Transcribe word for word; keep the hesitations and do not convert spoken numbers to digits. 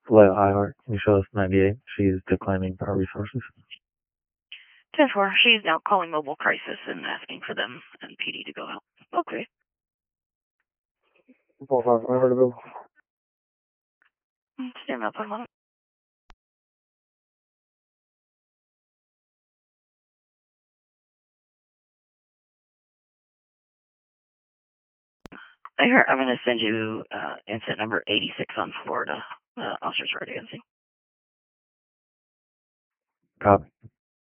Hello, Iheart. Can you show us ninety-eight? She's declining our resources. ten four, she's now calling Mobile Crisis and asking for them and P D to go out. Okay. four five, Iheart available. Stand up, I'm on it. I heard, I'm going to send you uh, incident number eighty-six on Florida. Uh, officers are against. Copy.